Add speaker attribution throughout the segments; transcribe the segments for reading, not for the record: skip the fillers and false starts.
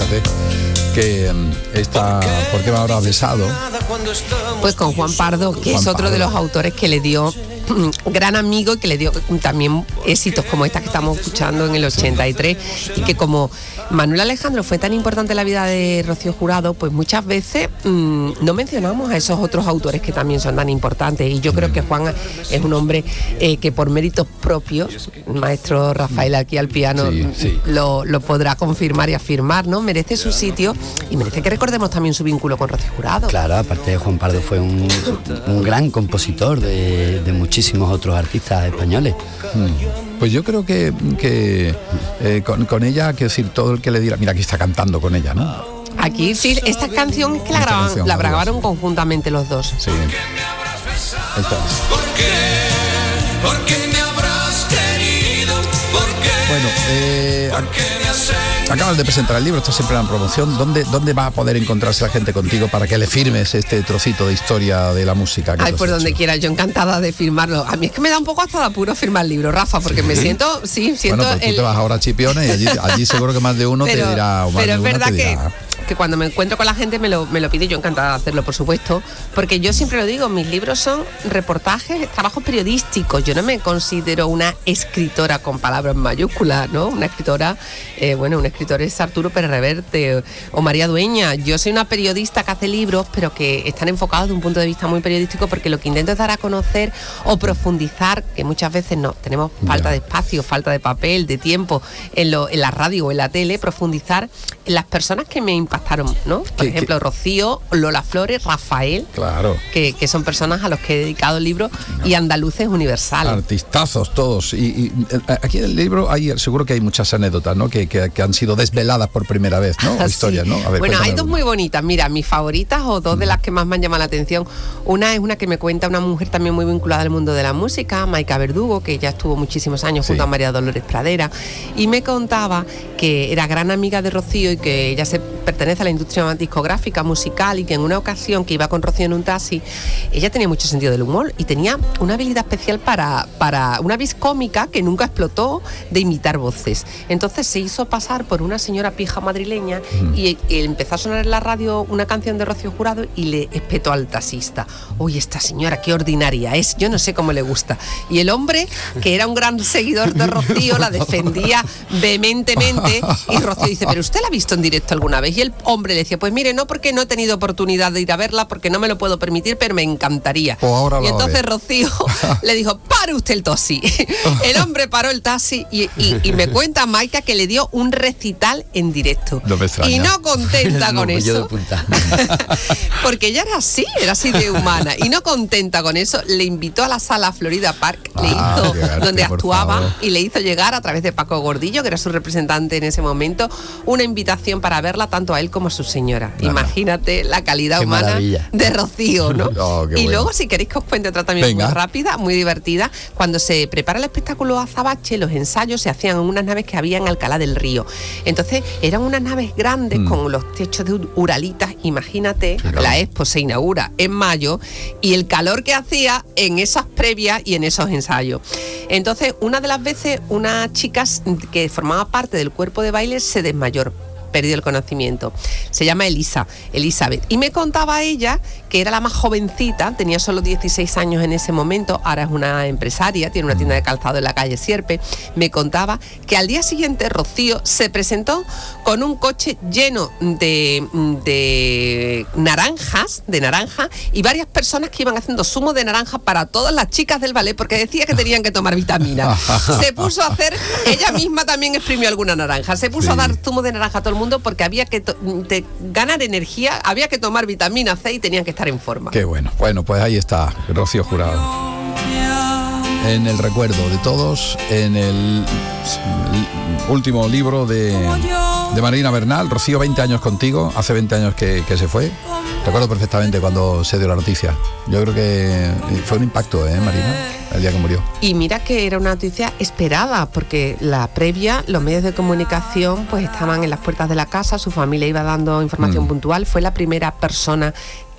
Speaker 1: fíjate que esta, ¿por qué me habrá besado?
Speaker 2: Pues con Juan Pardo, que es otro de los autores que le dio gran amigo y que le dio también éxitos como esta que estamos escuchando en el 83, y que como Manuel Alejandro fue tan importante en la vida de Rocío Jurado, pues muchas veces no mencionamos a esos otros autores que también son tan importantes, y yo creo que Juan es un hombre que por méritos propios, el maestro Rafael aquí al piano lo podrá confirmar y afirmar, ¿no? Merece su sitio y merece que recordemos también su vínculo con Rocío Jurado.
Speaker 3: Claro, aparte de Juan Pardo fue un gran compositor de muchísimos otros artistas españoles.
Speaker 1: Pues yo creo que con ella, quiero decir, todo el que le diera, mira, aquí está cantando con ella, ¿no?
Speaker 2: Aquí sí, esta canción es que la grabaron conjuntamente los dos.
Speaker 1: Sí. Esta es.
Speaker 4: ¿Por qué me habrás querido?
Speaker 1: Bueno, acabas de presentar el libro, esto siempre en promoción. ¿Dónde va a poder encontrarse la gente contigo para que le firmes este trocito de historia de la música?
Speaker 2: Ay, por donde quiera, yo encantada de firmarlo. A mí es que me da un poco hasta de apuro firmar el libro, Rafa, porque me siento.
Speaker 1: Bueno, pues tú te vas ahora a Chipiona y allí seguro que más de uno te dirá.
Speaker 2: Pero es verdad que cuando me encuentro con la gente me lo pide, yo encantada de hacerlo, por supuesto, porque yo siempre lo digo, mis libros son reportajes, trabajos periodísticos. Yo no me considero una escritora con palabras mayúsculas, ¿no? Una escritora, un escritor es Arturo Pérez Reverte o María Dueña. Yo soy una periodista que hace libros, pero que están enfocados de un punto de vista muy periodístico, porque lo que intento es dar a conocer o profundizar, que muchas veces no tenemos falta de espacio, falta de papel, de tiempo en la radio o en la tele, profundizar en las personas que me impactaron, ¿no? Por ejemplo, Rocío, Lola Flores, Rafael,
Speaker 1: claro,
Speaker 2: que son personas a los que he dedicado el libro, y andaluces universal.
Speaker 1: Artistazos todos. Y aquí en el libro seguro que hay muchas anécdotas, ¿no? Que han sido desveladas por primera vez, ¿no? O historias, ¿no? A ver,
Speaker 2: bueno, hay dos muy bonitas. Mira, mis favoritas, o dos de las que más me han llamado la atención. Una es una que me cuenta una mujer también muy vinculada al mundo de la música, Maica Verdugo, que ya estuvo muchísimos años junto a María Dolores Pradera, y me contaba que era gran amiga de Rocío y que ella pertenece a la industria discográfica, musical, y que en una ocasión que iba con Rocío en un taxi, ella tenía mucho sentido del humor y tenía una habilidad especial para una vis cómica que nunca explotó, de imitar voces. Entonces se hizo pasar por una señora pija madrileña y empezó a sonar en la radio una canción de Rocío Jurado y le espetó al taxista: oye, esta señora qué ordinaria es, yo no sé cómo le gusta. Y el hombre, que era un gran seguidor de Rocío, la defendía vehementemente, y Rocío dice: ¿pero usted la ha visto en directo alguna vez? Y el hombre le decía: pues mire, no, porque no he tenido oportunidad de ir a verla, porque no me lo puedo permitir, pero me encantaría. Y entonces Rocío le dijo: pare usted el taxi. El hombre paró el taxi y me cuenta Maica que le dio un recital en directo.
Speaker 1: No me extraña.
Speaker 2: Y no contenta con eso, porque ella era así de humana, y no contenta con eso, le invitó a la sala Florida Park, le hizo donde actuaba, y le hizo llegar a través de Paco Gordillo, que era su representante en ese momento, una invitación para verla tanto a él como a su señora. Imagínate la calidad humana de Rocío, ¿no? Y luego, si queréis que os cuente otra también muy rápida, muy divertida, cuando se prepara el espectáculo Azabache, los ensayos se hacían en unas naves que había en Alcalá del Río. Entonces eran unas naves grandes con los techos de uralitas. Imagínate, la Expo se inaugura en mayo y el calor que hacía en esas previas y en esos ensayos. Entonces, una de las veces, una chica que formaba parte del cuerpo de baile se desmayó, perdió el conocimiento. Se llama Elizabeth. Y me contaba ella que era la más jovencita, tenía solo 16 años en ese momento, ahora es una empresaria, tiene una tienda de calzado en la calle Sierpe. Me contaba que al día siguiente Rocío se presentó con un coche lleno de naranja, y varias personas que iban haciendo zumo de naranja para todas las chicas del ballet, porque decía que tenían que tomar vitaminas. Se puso a hacer, ella misma también exprimió alguna naranja, se puso a dar zumo de naranja a todo el mundo, porque había que ganar energía, había que tomar vitamina C y tenían que estar en forma.
Speaker 1: Qué bueno. Bueno, pues ahí está Rocío Jurado, en el recuerdo de todos, en el último libro de Marina Bernal. Rocío, 20 años contigo, hace 20 años que se fue. Recuerdo perfectamente cuando se dio la noticia. Yo creo que fue un impacto, Marina, el día que murió.
Speaker 2: Y mira que era una noticia esperada, porque la previa, los medios de comunicación pues estaban en las puertas de la casa, su familia iba dando información puntual. Fue la primera persona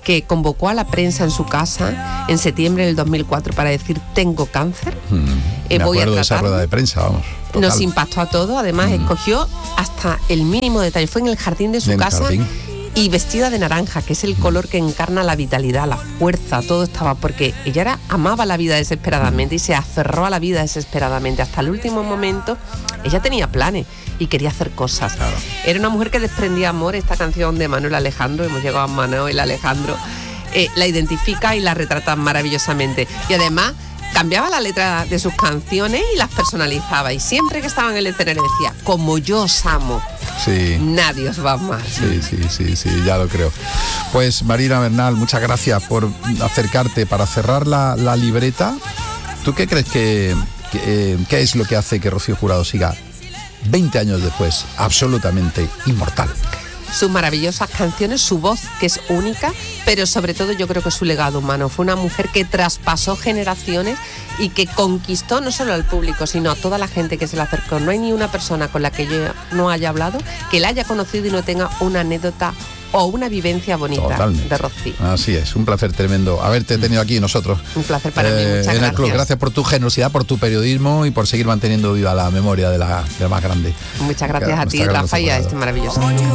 Speaker 2: que convocó a la prensa en su casa en septiembre del 2004 para decir: tengo cáncer,
Speaker 1: voy a tratar. De esa rueda de prensa, vamos. Total.
Speaker 2: Nos impactó a todos, además escogió hasta el mínimo detalle, fue en el jardín de su casa. Y vestida de naranja, que es el color que encarna la vitalidad, la fuerza, todo estaba, porque ella amaba la vida desesperadamente y se aferró a la vida desesperadamente. Hasta el último momento, ella tenía planes y quería hacer cosas. Claro. Era una mujer que desprendía amor. Esta canción de Manuel Alejandro, hemos llegado a Manuel Alejandro, la identifica y la retrata maravillosamente. Y además cambiaba la letra de sus canciones y las personalizaba. Y siempre que estaba en el escenario decía: como yo os amo. Sí. Nadie os va más.
Speaker 1: Sí, ya lo creo. Pues Marina Bernal, muchas gracias por acercarte. Para cerrar la libreta, ¿tú qué crees qué es lo que hace que Rocío Jurado siga 20 años después absolutamente inmortal?
Speaker 2: Sus maravillosas canciones, su voz, que es única, pero sobre todo yo creo que su legado humano. Fue una mujer que traspasó generaciones y que conquistó no solo al público, sino a toda la gente que se le acercó. No hay ni una persona con la que yo no haya hablado que la haya conocido y no tenga una anécdota o una vivencia bonita. Totalmente. De Rocío.
Speaker 1: Así es, un placer tremendo haberte tenido aquí nosotros.
Speaker 2: Un placer para mí, muchas
Speaker 1: gracias. Club. Gracias por tu generosidad, por tu periodismo y por seguir manteniendo viva la memoria de la más grande.
Speaker 2: Muchas gracias a ti, Rafa, y a este maravilloso.